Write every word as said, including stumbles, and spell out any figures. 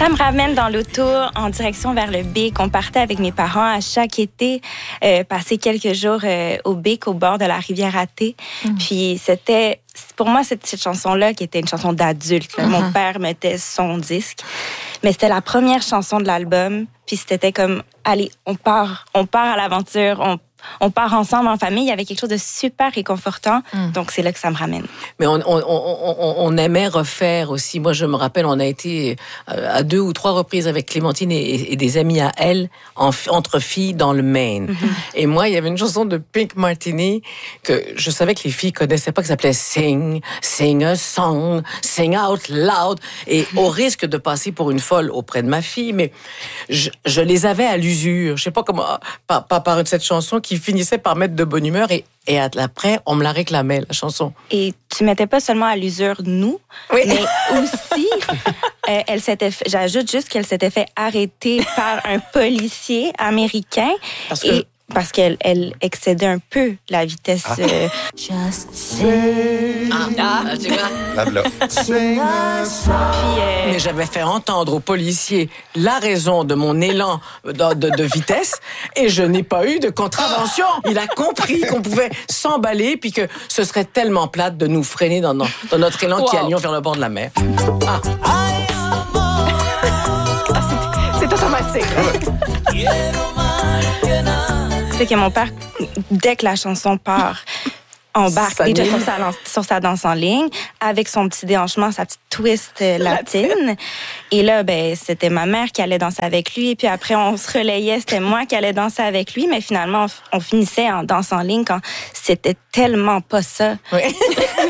Ça me ramène dans l'auto en direction vers le Bic. On partait avec mes parents à chaque été, euh, passer quelques jours euh, au Bic, au bord de la rivière Athée. Mm. Puis c'était, pour moi, cette, cette chanson-là qui était une chanson d'adulte. Mm-hmm. Mon père mettait son disque, mais c'était la première chanson de l'album. Puis c'était comme, allez, on part, on part à l'aventure, on On part ensemble en famille, il y avait quelque chose de super réconfortant, mm. donc c'est là que ça me ramène. Mais on, on, on, on aimait refaire aussi. Moi, je me rappelle, on a été à deux ou trois reprises avec Clémentine et, et des amis à elle, en, entre filles dans le Maine. Mm-hmm. Et moi, il y avait une chanson de Pink Martini que je savais que les filles connaissaient pas, qui s'appelait Sing, Sing a Song, Sing Out Loud. Et au risque de passer pour une folle auprès de ma fille, mais je, je les avais à l'usure. Je sais pas comment, par, par, par cette chanson qui qui finissait par mettre de bonne humeur et, et après, on me la réclamait, la chanson. Et tu mettais pas seulement à l'usure nous, oui. mais aussi, euh, elle s'était, j'ajoute juste qu'elle s'était fait arrêter par un policier américain. Parce que... Et parce qu'elle elle excédait un peu la vitesse. Ah. Euh... Just say... Ah, ah, tu vois? Puis, euh... Mais j'avais fait entendre au policier la raison de mon élan de, de, de vitesse et je n'ai pas eu de contravention. Il a compris qu'on pouvait s'emballer puis que ce serait tellement plate de nous freiner dans, dans, dans notre élan wow. qui allions vers le bord de la mer. Ah. c'est, c'est automatique. C'est que mon père, dès que la chanson part, embarque déjà sur sa, sur sa danse en ligne, avec son petit déhanchement, sa petite twist euh, latine. Et là, ben, c'était ma mère qui allait danser avec lui. Et puis après, on se relayait, c'était moi qui allais danser avec lui. Mais finalement, on, on finissait en danse en ligne quand c'était tellement pas ça. Oui.